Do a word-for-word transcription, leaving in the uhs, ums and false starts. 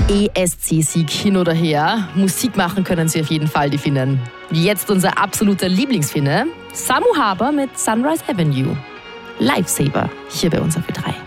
E S C-Sieg hin oder her. Musik machen können sie auf jeden Fall, die Finnen. Jetzt unser absoluter Lieblingsfinne, Samu Haber mit Sunrise Avenue. Lifesaver hier bei uns auf Ö drei.